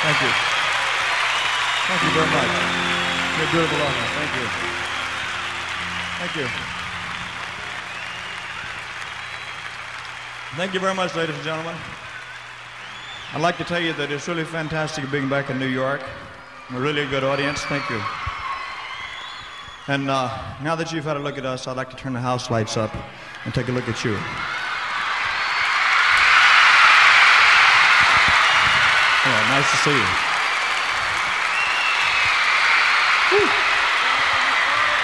Thank you. Thank you very much. You're a beautiful audience. Thank you. Thank you. Thank you very much, ladies and gentlemen. I'd like to tell you that it's really fantastic being back in New York. A really good audience. Thank you. And now that you've had a look at us, I'd like to turn the house lights up and take a look at you. Hello, nice to see you. Woo.